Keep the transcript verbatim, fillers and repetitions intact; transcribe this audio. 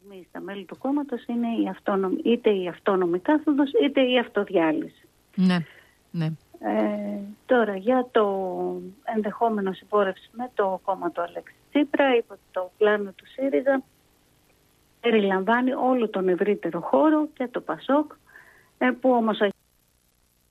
στιγμή στα μέλη του κόμματος είναι η αυτόνομη, είτε η αυτόνομη κάθοδος είτε η αυτοδιάλυση. Ναι, ναι. Ε, τώρα για το ενδεχόμενο συμπόρευση με το κόμμα του Αλέξη Τσίπρα, υπό το πλάνο του ΣΥΡΙΖΑ περιλαμβάνει όλο τον ευρύτερο χώρο και το ΠΑΣΟΚ, που όμως